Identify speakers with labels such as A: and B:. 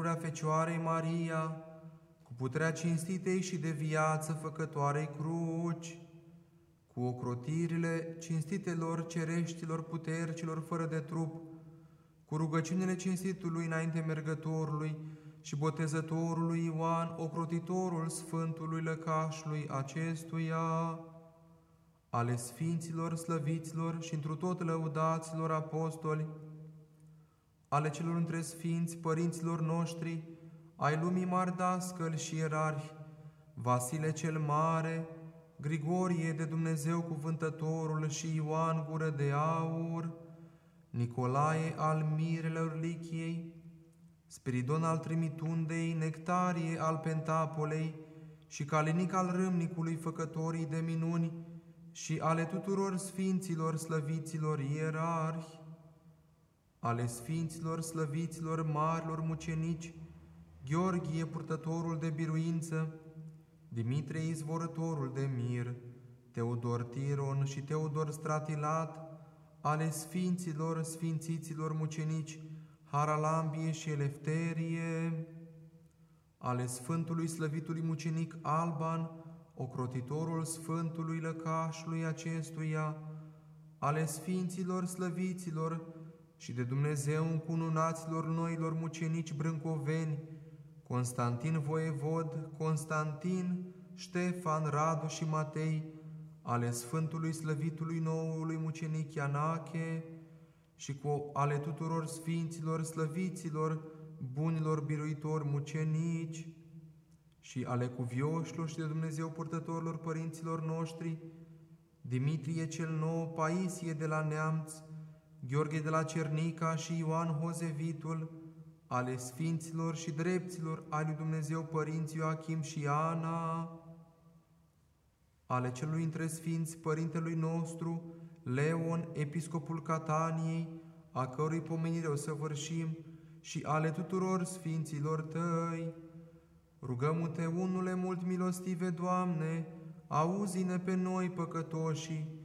A: Fecioarei Maria, cu puterea cinstitei și de viață făcătoarei cruci, cu ocrotirile cinstitelor cereștilor putercilor fără de trup, cu rugăciunile cinstitului înainte mergătorului și botezătorului Ioan, ocrotitorul Sfântului Lăcașului acestuia, ale Sfinților, slăviților și întru tot lăudaților apostoli, ale celor între Sfinți, părinților noștri, ai lumii mari dascăli și ierarhi, Vasile cel Mare, Grigorie de Dumnezeu Cuvântătorul și Ioan Gură de Aur, Nicolae al Mirelor Lichiei, Spiridon al Trimitundei, Nectarie al Pentapolei și Calinic al Râmnicului, făcătorii de minuni, și ale tuturor Sfinților, slăviților ierarhi, ale Sfinților, slăviților, marilor mucenici, Gheorghe, purtătorul de biruință, Dimitrie, izvorătorul de mir, Teodor Tiron și Teodor Stratilat, ale Sfinților, sfințiților mucenici, Haralambie și Elefterie, ale Sfântului slăvitului mucenic Alban, ocrotitorul Sfântului Lăcașului acestuia, ale Sfinților, slăviților și de Dumnezeu încununaților noilor mucenici brâncoveni, Constantin voievod, Constantin, Ștefan, Radu și Matei, ale Sfântului slăvitului noului mucenic Ianache și cu ale tuturor Sfinților, slăviților, bunilor biruitori mucenici și ale cuvioșilor și de Dumnezeu purtătorilor părinților noștri, Dimitrie cel Nou, Paisie de la Neamț, Gheorghe de la Cernica și Ioan Hozevitul, ale Sfinților și drepților ai lui Dumnezeu părinți Ioachim și Ana, ale celui între Sfinți Părintelui nostru, Leon, episcopul Cataniei, a cărui pomenire o săvârșim, și ale tuturor Sfinților Tăi. Rugăm-te, unule mult milostive, Doamne, auzi-ne pe noi păcătoșii,